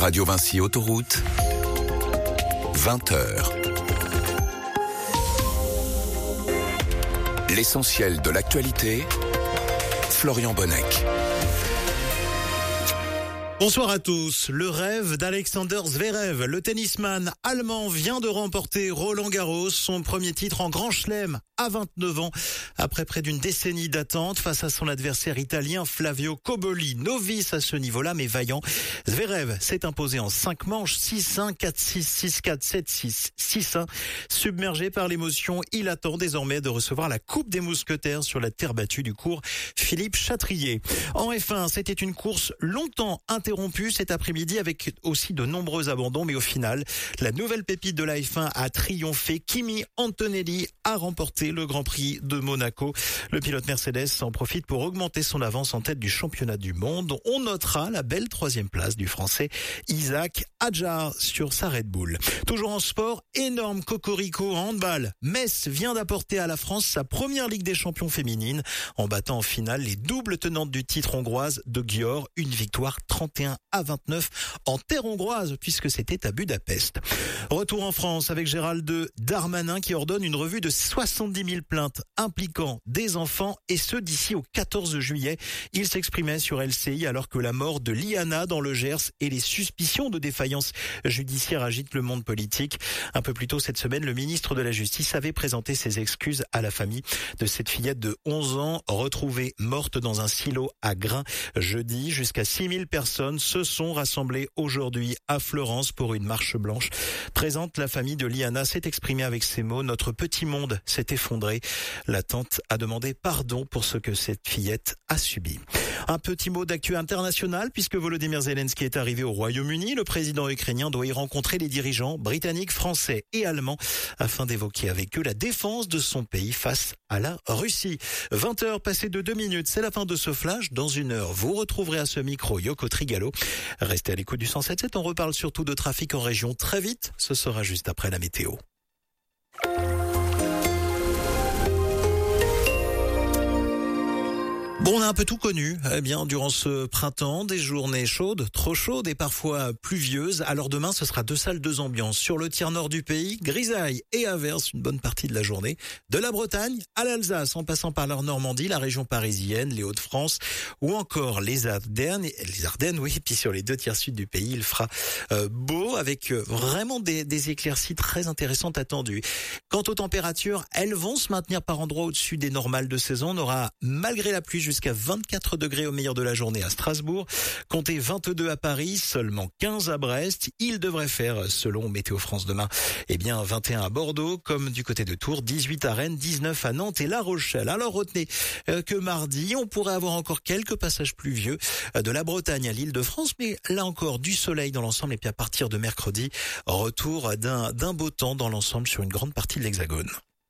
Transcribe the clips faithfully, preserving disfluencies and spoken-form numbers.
Radio Vinci Autoroute, vingt heures. L'essentiel de l'actualité, Florian Bonnec. Bonsoir à tous. Le rêve d'Alexander Zverev, le tennisman allemand, vient de remporter Roland Garros, son premier titre en Grand Chelem à vingt-neuf ans, après près d'une décennie d'attente face à son adversaire italien Flavio Cobolli, novice à ce niveau-là mais vaillant. Zverev s'est imposé en cinq manches, six un, quatre six, six quatre, sept six, six un. Submergé par l'émotion, il attend désormais de recevoir la Coupe des Mousquetaires sur la terre battue du cours Philippe Chatrier. En F un, c'était une course longtemps interrompue cet après-midi avec aussi de nombreux abandons, mais au final, la nouvelle pépite de la F un a triomphé. Kimi Antonelli a remporté le Grand Prix de Monaco. Le pilote Mercedes en profite pour augmenter son avance en tête du championnat du monde. On notera la belle troisième place du Français Isaac Hadjar sur sa Red Bull. Toujours en sport, énorme cocorico en handball. Metz vient d'apporter à la France sa première Ligue des Champions féminine en battant en finale les doubles tenantes du titre hongroises de Győr. Une victoire trente et un à vingt-neuf en terre hongroise puisque c'était à Budapest. Retour en France avec Gérald Darmanin qui ordonne une revue de soixante-dix mille plaintes impliquant des enfants et ce d'ici au quatorze juillet. Il s'exprimait sur L C I alors que la mort de Liana dans le Gers et les suspicions de défaillance judiciaire agitent le monde politique. Un peu plus tôt cette semaine, le ministre de la Justice avait présenté ses excuses à la famille de cette fillette de onze ans retrouvée morte dans un silo à Grains jeudi. Jusqu'à six mille personnes se sont rassemblées aujourd'hui à Florence pour une marche blanche. Présente, la famille de Liana s'est exprimée avec ces mots: notre petit monde s'est effondré. La tante a demandé pardon pour ce que cette fillette a subi. Un petit mot d'actu international puisque Volodymyr Zelensky est arrivé au Royaume-Uni. Le président ukrainien doit y rencontrer les dirigeants britanniques, français et allemands afin d'évoquer avec eux la défense de son pays face à la Russie. vingt heures passées de deux minutes, c'est la fin de ce flash. Dans une heure, vous retrouverez à ce micro Yoko Trigalo. Restez à l'écoute du cent sept sept, on reparle surtout de trafic en région très vite. Ce sera juste après la météo. Bon, on a un peu tout connu, eh bien, durant ce printemps, des journées chaudes, trop chaudes et parfois pluvieuses. Alors demain, ce sera deux salles, deux ambiances. Sur le tiers nord du pays, grisaille et averse une bonne partie de la journée. De la Bretagne à l'Alsace, en passant par la Normandie, la région parisienne, les Hauts-de-France ou encore les Ardennes. Les Ardennes, oui, puis sur les deux tiers sud du pays, il fera euh, beau avec euh, vraiment des, des éclaircies très intéressantes attendues. Quant aux températures, elles vont se maintenir par endroits au-dessus des normales de saison. On aura, malgré la pluie, jusqu'à vingt-quatre degrés au meilleur de la journée à Strasbourg. Comptez vingt-deux à Paris, seulement quinze à Brest. Il devrait faire, selon Météo France demain, eh bien vingt et un à Bordeaux, comme du côté de Tours, dix-huit à Rennes, dix-neuf à Nantes et La Rochelle. Alors retenez euh, que mardi, on pourrait avoir encore quelques passages pluvieux euh, de la Bretagne à l'Île-de-France, mais là encore du soleil dans l'ensemble. Et puis à partir de mercredi, retour d'un, d'un beau temps dans l'ensemble sur une grande partie de l'Hexagone.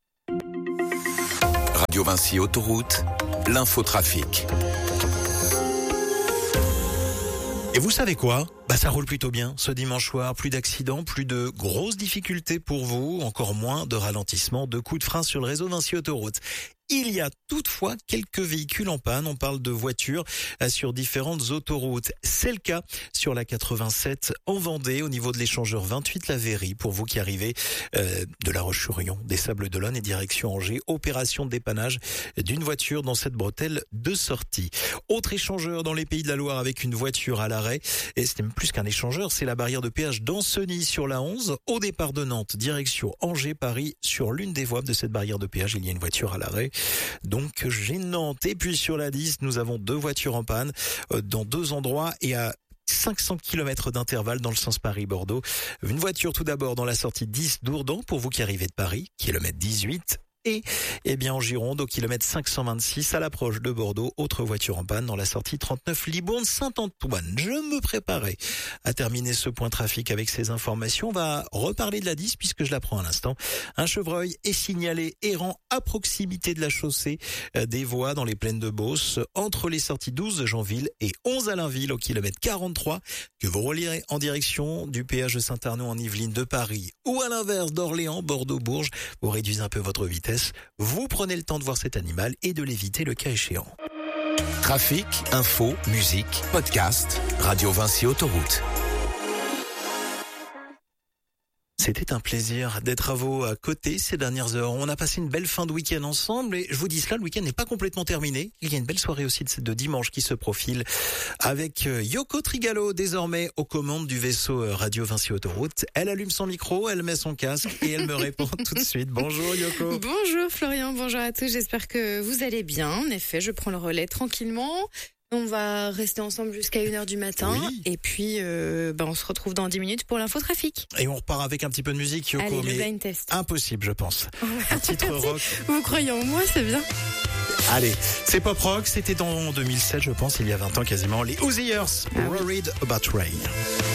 Radio Vinci Autoroute, l'infotrafic. Et vous savez quoi ? Bah ça roule plutôt bien ce dimanche soir, plus d'accidents, plus de grosses difficultés pour vous, encore moins de ralentissements, de coups de frein sur le réseau Vinci Autoroute. Il y a toutefois quelques véhicules en panne, on parle de voitures sur différentes autoroutes. C'est le cas sur la quatre-vingt-sept en Vendée, au niveau de l'échangeur vingt-huit La Verrie, pour vous qui arrivez euh, de La Roche-sur-Yon, des Sables-d'Olonne et direction Angers. Opération de dépannage d'une voiture dans cette bretelle de sortie. Autre échangeur dans les Pays de la Loire avec une voiture à l'arrêt, et c'est même plus qu'un échangeur, c'est la barrière de péage d'Ancenis sur la onze, au départ de Nantes, direction Angers-Paris. Sur l'une des voies de cette barrière de péage, il y a une voiture à l'arrêt. Donc gênante. Et puis sur la dix, nous avons deux voitures en panne euh, dans deux endroits et à cinq cents kilomètres d'intervalle dans le sens Paris-Bordeaux. Une voiture tout d'abord dans la sortie dix d'Ourdan pour vous qui arrivez de Paris, kilomètre dix-huit. Et, eh bien, en Gironde, au kilomètre cinq cent vingt-six, à l'approche de Bordeaux, autre voiture en panne dans la sortie trente-neuf Libourne-Saint-Antoine. Je me préparais à terminer ce point trafic avec ces informations. On va reparler de la dix puisque je la prends à l'instant. Un chevreuil est signalé errant à proximité de la chaussée des voies dans les plaines de Beauce, entre les sorties douze de Janville et onze Allainville au kilomètre quarante-trois, que vous relirez en direction du péage de Saint-Arnaud en Yvelines de Paris, ou à l'inverse d'Orléans, Bordeaux-Bourges. Vous réduisez un peu votre vitesse. Vous prenez le temps de voir cet animal et de l'éviter le cas échéant. Trafic, info, musique, podcast, Radio Vinci Autoroute. C'était un plaisir d'être à vos côtés ces dernières heures. On a passé une belle fin de week-end ensemble et je vous dis cela, le week-end n'est pas complètement terminé. Il y a une belle soirée aussi de, de dimanche qui se profile avec Yoko Trigalo désormais aux commandes du vaisseau Radio Vinci Autoroute. Elle allume son micro, elle met son casque et elle me répond tout de suite. Bonjour Yoko. Bonjour Florian, bonjour à tous. J'espère que vous allez bien. En effet, je prends le relais tranquillement. On va rester ensemble jusqu'à une heure du matin. Oui. Et puis, euh, ben, on se retrouve dans dix minutes pour l'infotrafic. Et on repart avec un petit peu de musique, Yoko. Allez, le mais blind test. impossible, je pense. Un titre rock. Vous croyez en moi, c'est bien. Allez, c'est pop rock. C'était en deux mille sept, je pense, il y a vingt ans quasiment. Les Uzi Earth, Ah oui. Worried About Rain.